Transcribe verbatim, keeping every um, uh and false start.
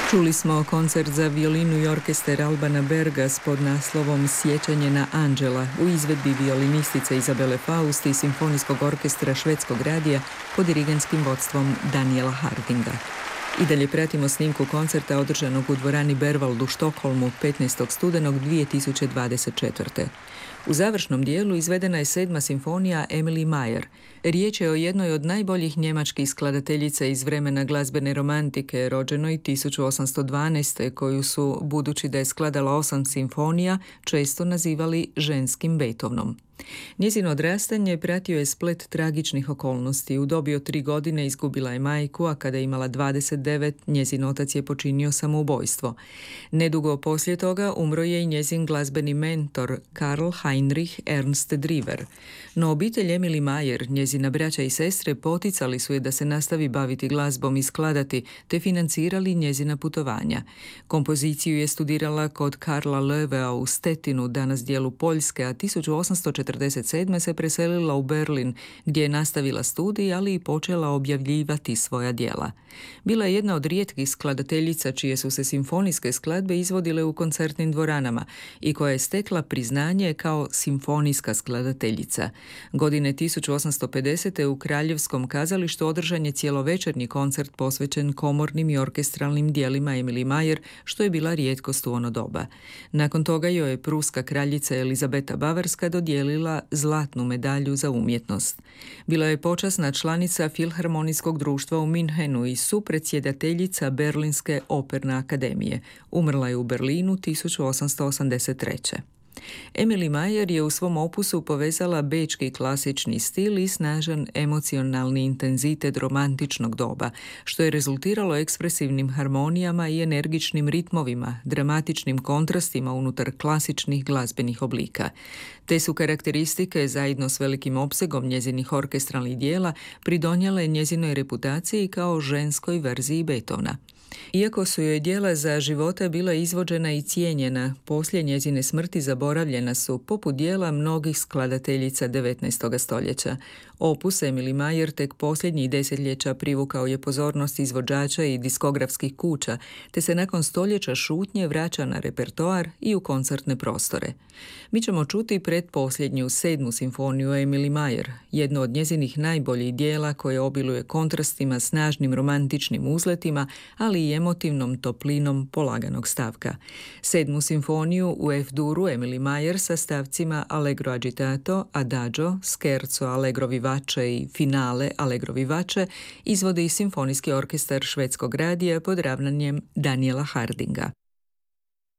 Čuli smo koncert za violinu i orkestar Albana Berga s pod naslovom Sjećanje na Anđela u izvedbi violinistice Izabele Faust i Simfonijskog orkestra Švedskog radija pod dirigentskim vodstvom Daniela Hardinga. I dalje pratimo snimku koncerta održanog u dvorani Berwald u Štokholmu petnaestog studenog dvije tisuće dvadeset četvrte. U završnom dijelu izvedena je sedma simfonija Emilie Mayer. Riječ je o jednoj od najboljih njemačkih skladateljica iz vremena glazbene romantike, rođenoj tisuću osamsto dvanaeste, koju su, budući da je skladala osam simfonija, često nazivali ženskim Beethovenom. Njezino odrastanje pratio je splet tragičnih okolnosti. U dobi od tri godine izgubila je majku, a kada je imala dvadeset devet, njezin otac je počinio samoubojstvo. Nedugo poslije toga umro je i njezin glazbeni mentor Karl Heinrich Ernst Driver. No obitelj Emilie Mayer, njezina braća i sestre, poticali su je da se nastavi baviti glazbom i skladati, te financirali njezina putovanja. Kompoziciju je studirala kod Karla Löwea u Stettinu, danas dijelu Poljske, a tisuću osamsto četrdeset sedme se preselila u Berlin, gdje je nastavila studij, ali i počela objavljivati svoja djela. Bila je jedna od rijetkih skladateljica čije su se simfonijske skladbe izvodile u koncertnim dvoranama i koja je stekla priznanje kao simfonijska skladateljica. Godine tisuću osamsto pedesete u Kraljevskom kazalištu održan je cjelovečernji koncert posvećen komornim i orkestralnim djelima Emilie Mayer, što je bila rijetkost u ono doba. Nakon toga joj je pruska kraljica Elizabeta Bavarska dodijelila zlatnu medalju za umjetnost. Bila je počasna članica Filharmonijskog društva u Minhenu i supredsjedateljica Berlinske operne akademije. Umrla je u Berlinu tisuću osamsto osamdeset treće. Emilie Mayer je u svom opusu povezala bečki klasični stil i snažan emocionalni intenzitet romantičnog doba, što je rezultiralo ekspresivnim harmonijama i energičnim ritmovima, dramatičnim kontrastima unutar klasičnih glazbenih oblika. Te su karakteristike, zajedno s velikim opsegom njezinih orkestralnih dijela, pridonijele njezinoj reputaciji kao ženskoj verziji Beethovena. Iako su joj djela za života bila izvođena i cijenjena, poslije njezine smrti zaboravljena su, poput djela mnogih skladateljica devetnaestog stoljeća. Opus Emilie Mayer tek posljednjih desetljeća privukao je pozornost izvođača i diskografskih kuća, te se nakon stoljeća šutnje vraća na repertoar i u koncertne prostore. Mi ćemo čuti predposljednju sedmu simfoniju Emilie Mayer, jedno od njezinih najboljih djela koje obiluje kontrastima, snažnim romantičnim uzletima, ali i emotivnom toplinom polaganog stavka. Sedmu simfoniju u F-duru Emilie Mayer sa stavcima Allegro agitato, Adagio, Scherzo allegro vivace i Finale allegro vivace izvodi Simfonijski orkestar Švedskog radija pod ravnanjem Daniela Hardinga.